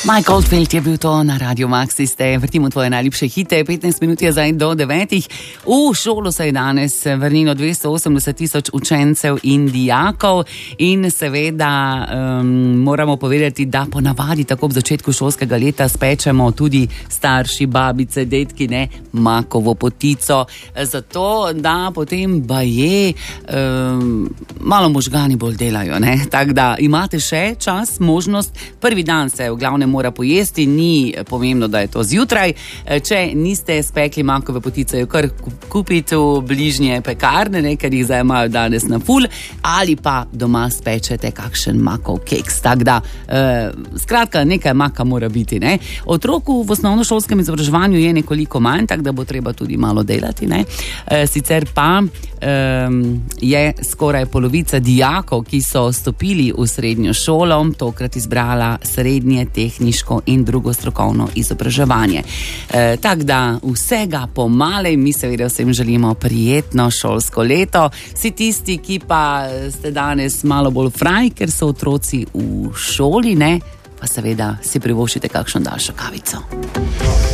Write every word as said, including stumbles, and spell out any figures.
Mike Oldfield je bil to na Radio Maxi, ste vrtimo tvoje najljubše hite, petnajst minut je zdaj do devetih. V šolo se je danes vrnilo dvesto osemdeset tisoč učencev in dijakov in seveda um, moramo povedati, da ponavadi tako ob začetku šolskega leta spečemo tudi starši, babice, detki, ne, makovo potico, zato da potem baje um, malo možgani bolj delajo, ne, tako da imate še čas, možnost, prvi dan se v glavnem mora pojesti, ni pomembno, da je to zjutraj. Če niste spekli makove potice, jo kar kupite v bližnje pekarne, ne, ker jih zdaj imajo danes na ful, ali pa doma spečete kakšen makov keks. Tako da, eh, skratka, nekaj maka mora biti, ne. Otroku v osnovnošolskem izobraževanju je nekoliko manj, tako da bo treba tudi malo delati, ne. Eh, sicer pa eh, je skoraj polovica dijakov, ki so stopili v srednjo šolo, tokrat izbrala srednje tehnično in drugo strokovno izobraževanje. E, tako da vsega pomale, mi seveda vsem želimo prijetno šolsko leto. Vsi tisti, ki pa ste danes malo bolj fraj, ker so otroci v šoli, ne, pa seveda si privoščite kakšno daljšo kavico.